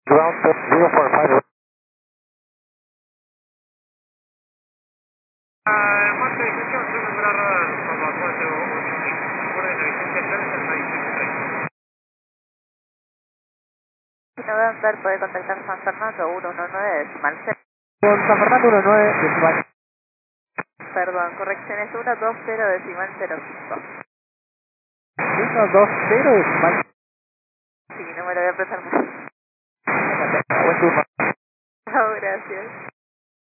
Ground 045. Marca de gestión, yo nombrar radar, Papa 485, recuerden la licencia clásica 653. November puede contactar San Fernando 119 decimal 6. Con San Fernando 19, decimal. Perdón, correcciones 120 decimal 05. 120, decimal. Sí, no me lo voy a prestar más. Buen turno. Chao, gracias.